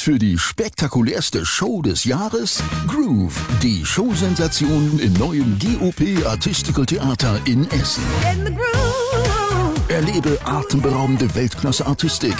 für die spektakulärste Show des Jahres? Groove, die Showsensation im neuen GOP Artistical Theater in Essen. Erlebe atemberaubende Weltklasse-Artistik